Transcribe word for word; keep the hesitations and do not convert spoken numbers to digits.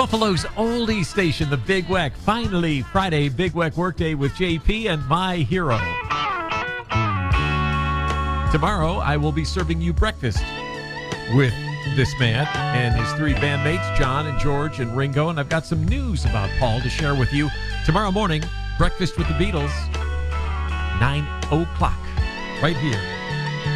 Buffalo's oldie station, the Big Weck. Finally, Friday, Big Weck Workday with J P and my hero. Tomorrow, I will be serving you breakfast with this man and his three bandmates, John and George and Ringo. And I've got some news about Paul to share with you. Tomorrow morning, breakfast with the Beatles, nine o'clock, right here